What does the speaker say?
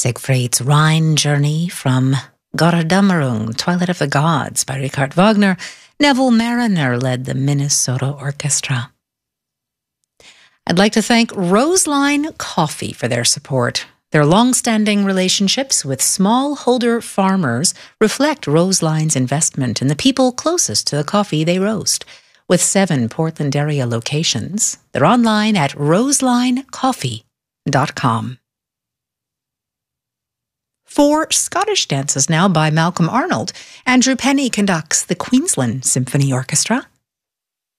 Siegfried's Rhine Journey from Götterdämmerung, Twilight of the Gods by Richard Wagner. Neville Mariner led the Minnesota Orchestra. I'd like to thank Roseline Coffee for their support. Their long-standing relationships with smallholder farmers reflect Roseline's investment in the people closest to the coffee they roast. With 7 Portland area locations, they're online at roselinecoffee.com. 4 Scottish dances now by Malcolm Arnold. Andrew Penny conducts the Queensland Symphony Orchestra.